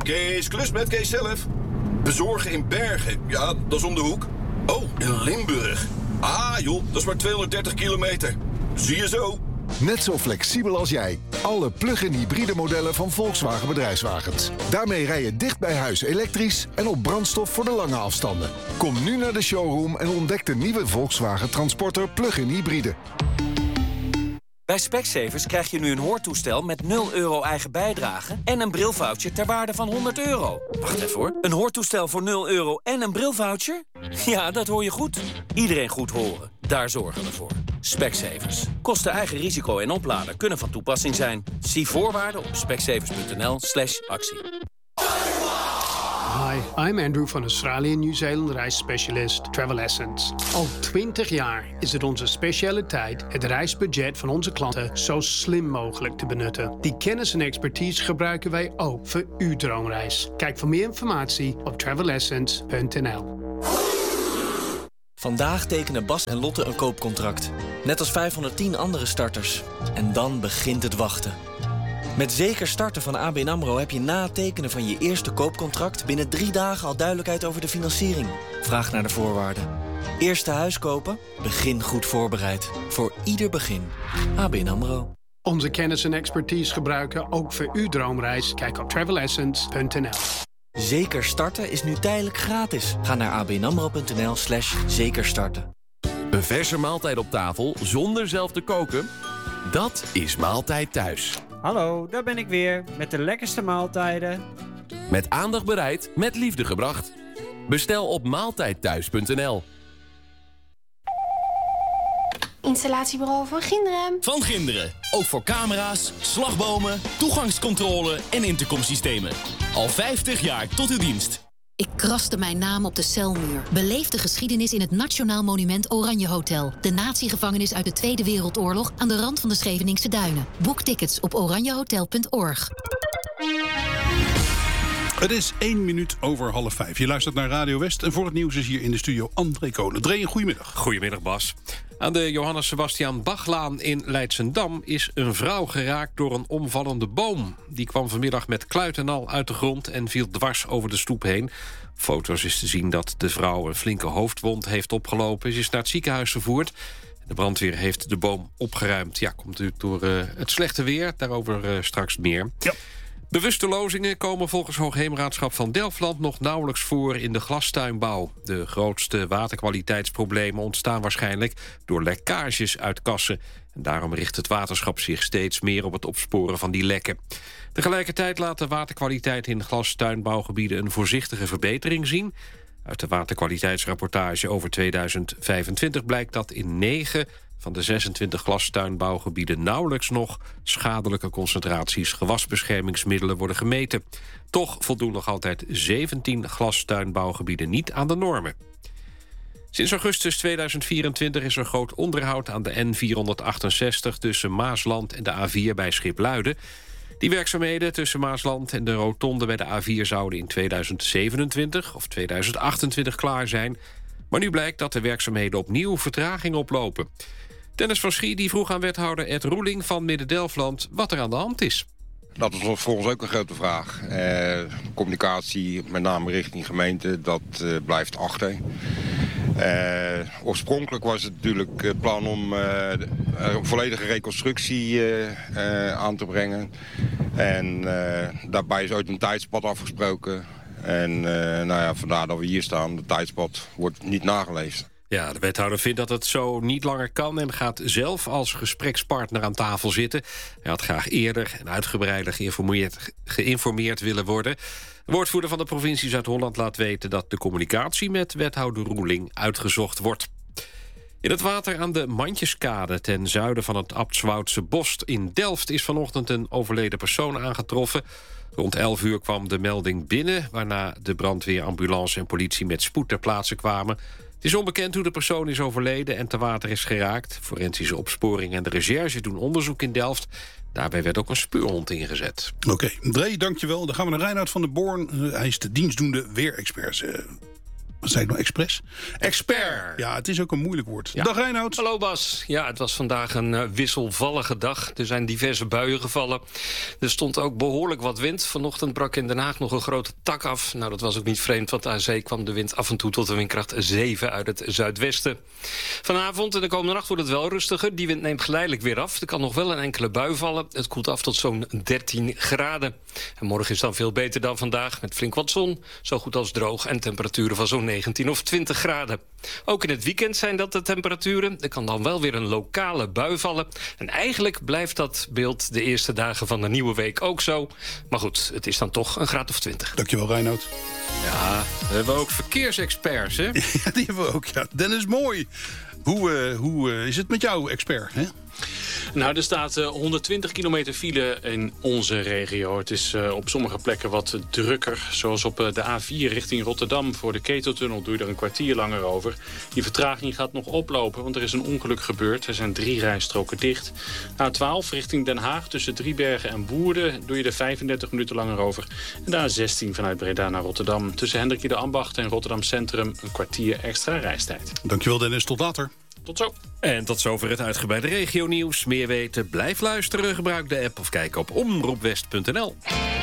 Kees, klus met Kees zelf. Bezorgen in Bergen, ja, dat is om de hoek. Oh, in Limburg. Ah joh, dat is maar 230 kilometer. Zie je zo. Net zo flexibel als jij. Alle plug-in hybride modellen van Volkswagen Bedrijfswagens. Daarmee rij je dicht bij huis elektrisch en op brandstof voor de lange afstanden. Kom nu naar de showroom en ontdek de nieuwe Volkswagen Transporter plug-in hybride. Bij Specsavers krijg je nu een hoortoestel met 0 euro eigen bijdrage en een brilvoucher ter waarde van €100. Wacht even hoor. Een hoortoestel voor 0 euro en een brilvoucher? Ja, dat hoor je goed. Iedereen goed horen. Daar zorgen we voor. Specsavers. Kosten eigen risico en oplader kunnen van toepassing zijn. Zie voorwaarden op specsavers.nl/actie. Hi, I'm Andrew van Australië Nieuw-Zeeland reisspecialist Travel Essence. Al 20 jaar is het onze specialiteit het reisbudget van onze klanten zo slim mogelijk te benutten. Die kennis en expertise gebruiken wij ook voor uw droomreis. Kijk voor meer informatie op travelessence.nl. Vandaag tekenen Bas en Lotte een koopcontract. Net als 510 andere starters. En dan begint het wachten. Met Zeker Starten van ABN AMRO heb je na het tekenen van je eerste koopcontract binnen 3 dagen al duidelijkheid over de financiering. Vraag naar de voorwaarden. Eerste huis kopen? Begin goed voorbereid. Voor ieder begin. ABN AMRO. Onze kennis en expertise gebruiken ook voor uw droomreis. Kijk op travelessence.nl. Zeker Starten is nu tijdelijk gratis. Ga naar abnamro.nl/zekerstarten. Een verse maaltijd op tafel zonder zelf te koken? Dat is Maaltijd Thuis. Hallo, daar ben ik weer met de lekkerste maaltijden. Met aandacht bereid, met liefde gebracht. Bestel op maaltijdthuis.nl. Installatiebureau van Ginderen. Van Ginderen. Ook voor camera's, slagbomen, toegangscontrole en intercomsystemen. Al 50 jaar tot uw dienst. Ik kraste mijn naam op de celmuur. Beleef de geschiedenis in het Nationaal Monument Oranje Hotel. De natiegevangenis uit de Tweede Wereldoorlog aan de rand van de Scheveningse Duinen. Boek tickets op oranjehotel.org. Het is 1 minuut over 4:30. Je luistert naar Radio West en voor het nieuws is hier in de studio André Kolen. André, goedemiddag. Goedemiddag, Bas. Aan de Johannes Sebastiaan Bachlaan in Leidsendam is een vrouw geraakt door een omvallende boom. Die kwam vanmiddag met kluit en al uit de grond en viel dwars over de stoep heen. Op foto's is te zien dat de vrouw een flinke hoofdwond heeft opgelopen. Ze is naar het ziekenhuis vervoerd. De brandweer heeft de boom opgeruimd. Ja, komt natuurlijk door het slechte weer. Daarover straks meer. Ja. Bewustelozingen komen volgens Hoogheemraadschap van Delfland nog nauwelijks voor in de glastuinbouw. De grootste waterkwaliteitsproblemen ontstaan waarschijnlijk door lekkages uit kassen. En daarom richt het waterschap zich steeds meer op het opsporen van die lekken. Tegelijkertijd laat de waterkwaliteit in glastuinbouwgebieden een voorzichtige verbetering zien. Uit de waterkwaliteitsrapportage over 2025 blijkt dat in 9 van de 26 glastuinbouwgebieden nauwelijks nog schadelijke concentraties gewasbeschermingsmiddelen worden gemeten. Toch voldoen nog altijd 17 glastuinbouwgebieden niet aan de normen. Sinds augustus 2024 is er groot onderhoud aan de N468 tussen Maasland en de A4 bij Schipluiden. Die werkzaamheden tussen Maasland en de rotonde bij de A4 zouden in 2027 of 2028 klaar zijn. Maar nu blijkt dat de werkzaamheden opnieuw vertraging oplopen. Dennis van Schie die vroeg aan wethouder Ed Roeling van Midden-Delfland wat er aan de hand is. Dat is voor ons ook een grote vraag. Communicatie, met name richting gemeente, dat blijft achter. Oorspronkelijk was het natuurlijk het plan om een volledige reconstructie aan te brengen. En daarbij is ooit een tijdspad afgesproken. En vandaar dat we hier staan. De tijdspad wordt niet nageleefd. Ja, de wethouder vindt dat het zo niet langer kan en gaat zelf als gesprekspartner aan tafel zitten. Hij had graag eerder en uitgebreider geïnformeerd willen worden. De woordvoerder van de provincie Zuid-Holland laat weten dat de communicatie met wethouder Roeling uitgezocht wordt. In het water aan de Mandjeskade ten zuiden van het Abtswoudse bos in Delft is vanochtend een overleden persoon aangetroffen. Rond 11 uur kwam de melding binnen, waarna de brandweer, ambulance en politie met spoed ter plaatse kwamen. Het is onbekend hoe de persoon is overleden en te water is geraakt. Forensische opsporing en de recherche doen onderzoek in Delft. Daarbij werd ook een speurhond ingezet. Oké, André, dankjewel. Dan gaan we naar Reinoud van der Born. Hij is de dienstdoende weerexpert. Wat zei ik nou? Expres? Expert. Ja, het is ook een moeilijk woord. Ja. Dag Reinoud. Hallo Bas. Ja, het was vandaag een wisselvallige dag. Er zijn diverse buien gevallen. Er stond ook behoorlijk wat wind. Vanochtend brak in Den Haag nog een grote tak af. Nou, dat was ook niet vreemd, want aan zee kwam de wind af en toe tot een windkracht 7 uit het zuidwesten. Vanavond en de komende nacht wordt het wel rustiger. Die wind neemt geleidelijk weer af. Er kan nog wel een enkele bui vallen. Het koelt af tot zo'n 13 graden. En morgen is dan veel beter dan vandaag, met flink wat zon, zo goed als droog en temperaturen van zo'n 19 of 20 graden. Ook in het weekend zijn dat de temperaturen. Er kan dan wel weer een lokale bui vallen. En eigenlijk blijft dat beeld de eerste dagen van de nieuwe week ook zo. Maar goed, het is dan toch een graad of 20. Dankjewel, Reinoud. Ja, we hebben ook verkeersexperts, hè? Ja, die hebben we ook, ja. Dennis, mooi. Hoe is het met jou, expert, hè? Nou, er staat 120 kilometer file in onze regio. Het is op sommige plekken wat drukker. Zoals op de A4 richting Rotterdam. Voor de Keteltunnel doe je er een kwartier langer over. Die vertraging gaat nog oplopen, want er is een ongeluk gebeurd. Er zijn 3 rijstroken dicht. A12 richting Den Haag tussen Driebergen en Woerden doe je er 35 minuten langer over. En de A16 vanuit Breda naar Rotterdam. Tussen Hendrikido de Ambacht en Rotterdam Centrum een kwartier extra reistijd. Dankjewel Dennis, tot later. Tot zo. En tot zover het uitgebreide regionieuws. Meer weten, blijf luisteren, gebruik de app of kijk op omroepwest.nl.